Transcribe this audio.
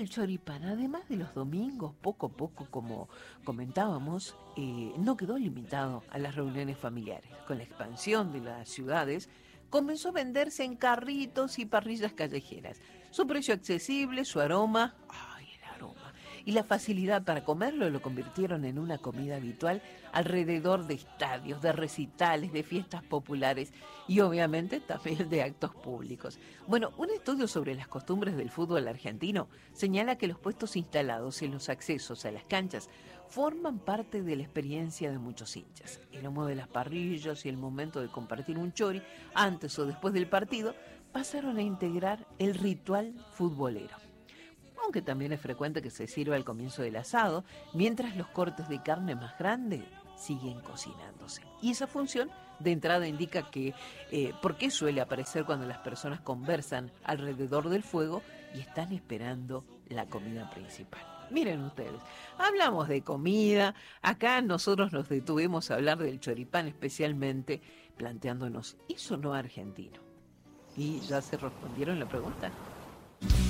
el choripán, además de los domingos, poco a poco, como comentábamos, no quedó limitado a las reuniones familiares. Con la expansión de las ciudades, comenzó a venderse en carritos y parrillas callejeras. Su precio accesible, su aroma, ¡ay, el aroma! Y la facilidad para comerlo lo convirtieron en una comida habitual alrededor de estadios, de recitales, de fiestas populares y obviamente también de actos públicos. Bueno, un estudio sobre las costumbres del fútbol argentino señala que los puestos instalados en los accesos a las canchas forman parte de la experiencia de muchos hinchas. El humo de las parrillas y el momento de compartir un chori antes o después del partido pasaron a integrar el ritual futbolero. Aunque también es frecuente que se sirva al comienzo del asado, mientras los cortes de carne más grandes siguen cocinándose. Y esa función de entrada indica que por qué suele aparecer cuando las personas conversan alrededor del fuego y están esperando la comida principal. Miren ustedes, hablamos de comida, acá nosotros nos detuvimos a hablar del choripán especialmente, planteándonos, ¿eso no argentino? Y ya se respondieron la pregunta.